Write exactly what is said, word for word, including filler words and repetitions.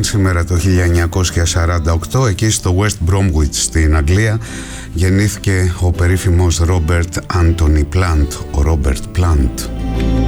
σήμερα το χίλια εννιακόσια σαράντα οκτώ, εκεί στο West Bromwich στην Αγγλία, γεννήθηκε ο περίφημος Ρόμπερτ Άντονι Πλάντ, ο Ρόμπερτ Πλάντ.